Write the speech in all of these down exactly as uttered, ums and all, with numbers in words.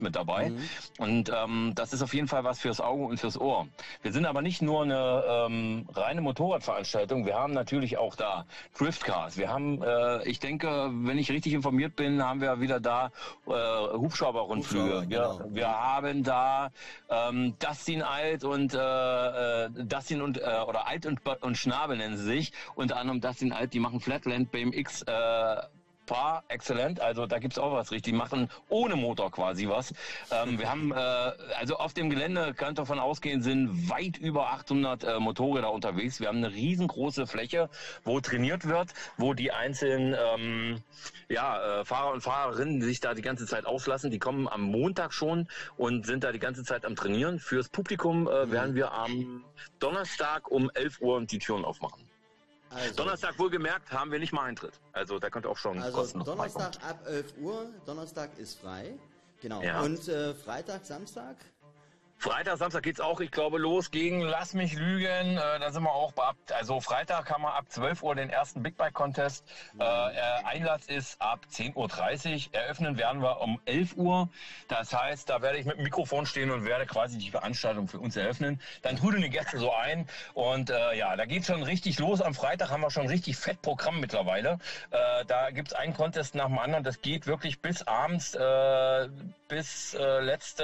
mit dabei. Mhm. Und ähm, das ist auf jeden Fall was fürs Auge und fürs Ohr. Wir sind aber nicht nur eine ähm, reine Motorradveranstaltung. Wir haben natürlich auch da Driftcars. Wir haben, äh, ich denke, wenn ich richtig informiert bin, haben wir wieder da äh, Hubschrauberrundflüge. Hubschrauber, wir, genau. wir haben da ähm, Dustin Alt und äh, äh, Dustin und äh, oder Alt und, und Schnabel nennen sie sich. Unter anderem Dustin Alt, die machen Flatland B M X äh, Par exzellent, also da gibt's auch was richtig, die machen ohne Motor quasi was. Ähm, wir haben, äh, also auf dem Gelände, könnt ihr davon ausgehen, sind weit über achthundert äh, Motorräder unterwegs. Wir haben eine riesengroße Fläche, wo trainiert wird, wo die einzelnen ähm, ja, äh, Fahrer und Fahrerinnen sich da die ganze Zeit auslassen. Die kommen am Montag schon und sind da die ganze Zeit am Trainieren. Fürs Publikum äh, werden wir am Donnerstag um elf Uhr die Türen aufmachen. Also, Donnerstag wohlgemerkt haben wir nicht mal Eintritt. Also da könnt ihr auch schon also kostenlos Donnerstag reinkommen. ab elf Uhr, Donnerstag ist frei. Genau. Ja. Und äh, Freitag, Samstag? Freitag, Samstag geht's auch, ich glaube, los gegen Lass mich lügen. Äh, da sind wir auch bei ab, also Freitag haben wir ab zwölf Uhr den ersten Big Bike Contest. Äh, äh, Einlass ist ab zehn Uhr dreißig. Eröffnen werden wir um elf Uhr. Das heißt, da werde ich mit dem Mikrofon stehen und werde quasi die Veranstaltung für uns eröffnen. Dann trudeln die Gäste so ein. Und äh, ja, da geht's schon richtig los. Am Freitag haben wir schon richtig fett Programm mittlerweile. Äh, da gibt's einen Contest nach dem anderen. Das geht wirklich bis abends, äh, bis äh, letzte,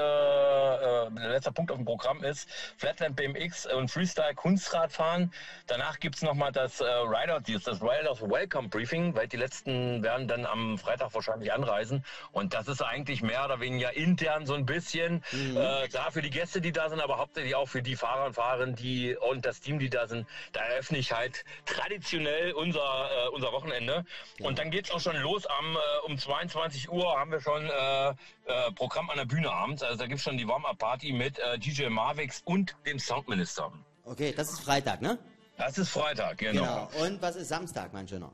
äh, letzte Punkt auf dem Programm ist Flatland B M X und Freestyle Kunstradfahren. Danach gibt's noch mal das äh, Rider, das Riders Welcome Briefing, weil die letzten werden dann am Freitag wahrscheinlich anreisen. Und das ist eigentlich mehr oder weniger intern so ein bisschen, mhm. äh, klar für die Gäste, die da sind, aber hauptsächlich auch für die Fahrer und Fahrerinnen, die und das Team, die da sind. Da eröffne ich halt traditionell unser äh, unser Wochenende. Ja. Und dann geht's auch schon los. Am äh, um zweiundzwanzig Uhr haben wir schon äh, äh, Programm an der Bühne abends. Also da gibt's schon die Warm-Up-Party mit äh, D J Marvix und dem Soundminister. Okay, das ist Freitag, ne? Das ist Freitag, genau. Genau. Und was ist Samstag, mein Schöner?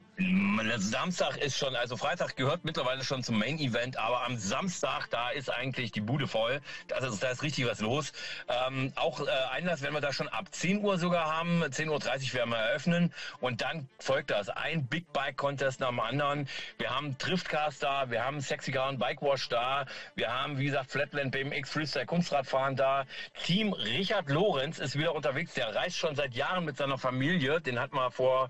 Samstag ist schon, also Freitag gehört mittlerweile schon zum Main-Event, aber am Samstag, da ist eigentlich die Bude voll. Da ist, da ist richtig was los. Ähm, auch äh, Einlass werden wir da schon ab zehn Uhr sogar haben. zehn Uhr dreißig werden wir eröffnen. Und dann folgt das. Ein Big Bike Contest nach dem anderen. Wir haben Driftcars da, wir haben Sexy Car und Bike Wash da. Wir haben, wie gesagt, Flatland B M X Freestyle Kunstradfahren da. Team Richard Lorenz ist wieder unterwegs. Der reist schon seit Jahren mit seiner Familie. Den hat man vor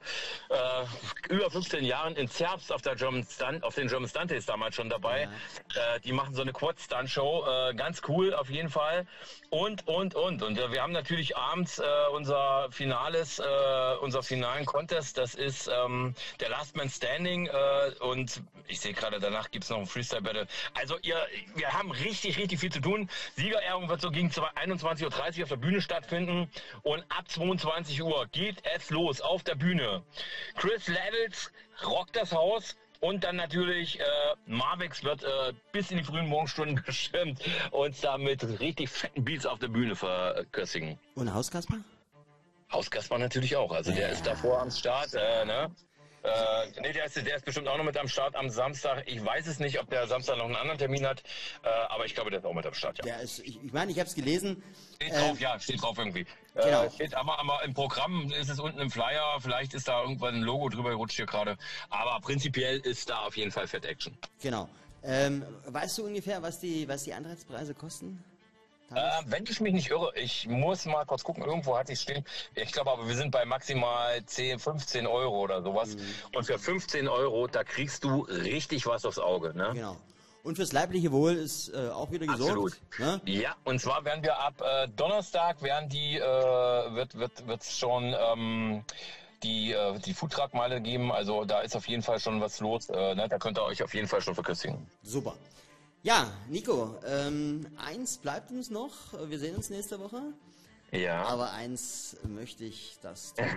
äh, über fünfzehn Jahren in Zerbst auf der German Stunt, auf den German Stunt Days damals schon dabei. Ja. Äh, die machen so eine Quad-Stunt-Show. Äh, ganz cool auf jeden Fall. Und, und, und. Und äh, wir haben natürlich abends äh, unser Finales, äh, unser finalen Contest. Das ist ähm, der Last Man Standing. Äh, und ich sehe gerade, danach gibt es noch ein Freestyle-Battle. Also ihr, wir haben richtig, richtig viel zu tun. Siegerehrung wird so gegen einundzwanzig Uhr dreißig auf der Bühne stattfinden. Und ab zweiundzwanzig Uhr geht es los auf der Bühne. Chris Levels rockt das Haus. Und dann natürlich, äh, Marvix wird äh, bis in die frühen Morgenstunden bestimmt uns da mit richtig fetten Beats auf der Bühne verköstigen. Und Hauskasper? Hauskasper natürlich auch. Also der ja. ist davor am Start, äh, ne? Äh, nee, der ist, der ist bestimmt auch noch mit am Start am Samstag. Ich weiß es nicht, ob der Samstag noch einen anderen Termin hat, äh, aber ich glaube, der ist auch mit am Start, ja. Der ist, ich, ich meine, ich habe es gelesen. Steht drauf, äh, ja, steht drauf irgendwie. Genau. Äh, steht aber, aber im Programm ist es unten im Flyer, vielleicht ist da irgendwann ein Logo drüber gerutscht hier gerade, aber prinzipiell ist da auf jeden Fall Fett Action. Genau. Ähm, weißt du ungefähr, was die, was die Antrittspreise kosten? Äh, wenn ich mich nicht irre, ich muss mal kurz gucken, irgendwo hatte ich stehen. Ich glaube aber, wir sind bei maximal zehn, fünfzehn Euro oder sowas. Mhm. Und für fünfzehn Euro, da kriegst du richtig was aufs Auge, ne? Genau. Und fürs leibliche Wohl ist äh, auch wieder gesorgt. Absolut. Ne? Ja, und zwar werden wir ab äh, Donnerstag werden die, äh, wird, wird, wird's schon, ähm, die, äh, die Foodtruck-Meile geben. Also da ist auf jeden Fall schon was los. Äh, ne? Da könnt ihr euch auf jeden Fall schon verköstigen. Super. Ja, Nico, ähm, eins bleibt uns noch. Wir sehen uns nächste Woche. Ja. Aber eins möchte ich, dass du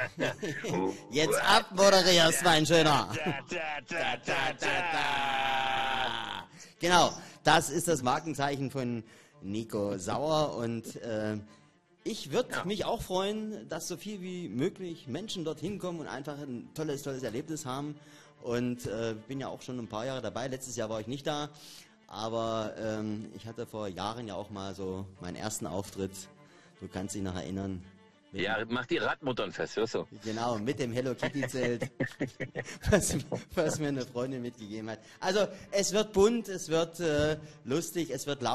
jetzt abmoderierst, mein Schöner. Genau, das ist das Markenzeichen von Nico Sauer und äh, ich würde ja. mich auch freuen, dass so viel wie möglich Menschen dorthin kommen und einfach ein tolles, tolles Erlebnis haben. Und äh, bin ja auch schon ein paar Jahre dabei. Letztes Jahr war ich nicht da. Aber ähm, ich hatte vor Jahren ja auch mal so meinen ersten Auftritt, du kannst dich noch erinnern, Ja, macht die Radmuttern fest, hörst du? Genau, mit dem Hello Kitty Zelt, was, was mir eine Freundin mitgegeben hat. Also es wird bunt, es wird äh, lustig, es wird laut.